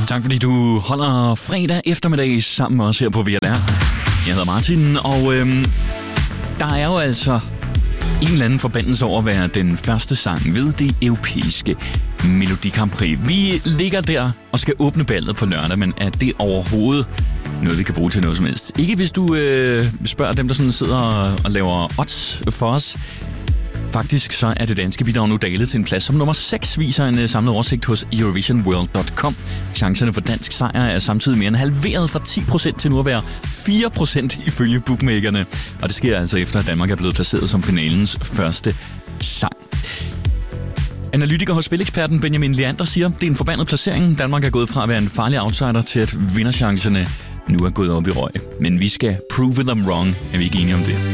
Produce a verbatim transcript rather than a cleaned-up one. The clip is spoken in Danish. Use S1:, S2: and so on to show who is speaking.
S1: Tak fordi du holder fredag eftermiddag sammen med os her på V R. Jeg hedder Martin, og øhm, der er jo altså en eller anden forbandelse over at være den første sang ved det europæiske Melodi Grand Prix. Vi ligger der og skal åbne ballet på lørdag, men er det overhovedet noget, vi kan bruge til noget som helst? Ikke hvis du øh, spørger dem, der sådan sidder og laver odds for os. Faktisk så er det danske bidrag nu dalet til en plads som nummer seks, viser en samlet oversigt hos Eurovision World punktum com. Chancerne for dansk sejr er samtidig mere end halveret fra ti procent til nu at være fire procent ifølge bookmakerne. Og det sker altså efter, at Danmark er blevet placeret som finalens første sang. Analytiker hos spileksperten Benjamin Leander siger, at det er en forbandet placering. Danmark er gået fra at være en farlig outsider til at vinderchancerne nu er gået op i røg. Men vi skal prove them wrong. Er vi ikke enige om det?